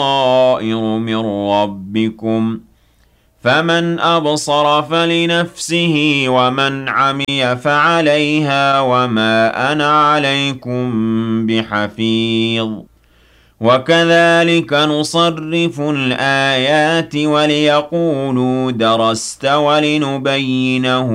بَصَائِرُ مِن رَّبِّكُمْ ۖ فَمَنْ أَبْصَرَ فَلِنَفْسِهِ وَمَنْ عَمِيَ فَعَلَيْهَا وَمَا أَنَا عَلَيْكُم بِحَفِيظٍ وَكَذَٰلِكَ نُصَرِّفُ الْآيَاتِ وَلِيَقُولُوا دَرَسْتَ وَلِنُبَيِّنَهُ